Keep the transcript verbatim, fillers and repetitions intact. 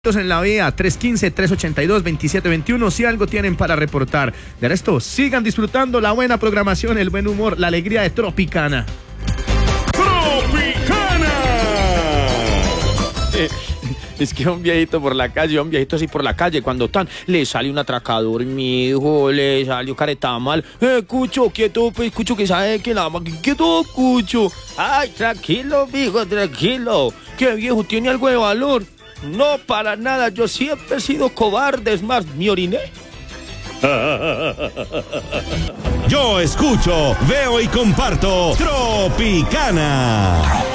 En la vía tres uno cinco, tres ocho dos, dos siete dos uno si algo tienen para reportar. De resto, sigan disfrutando la buena programación, el buen humor, la alegría de Tropicana. ¡Tropicana! Eh, es que un viejito por la calle, un viejito así por la calle, cuando tan le sale un atracador, mi hijo, le salió careta mal. Eh, Cucho, quieto, pues, Cucho, que sabe que la máquina, quieto, Cucho. Ay, tranquilo, mijo, tranquilo. Que viejo, tiene algo de valor. No, para nada, yo siempre he sido cobarde, es más, me oriné. Yo escucho, veo y comparto Tropicana.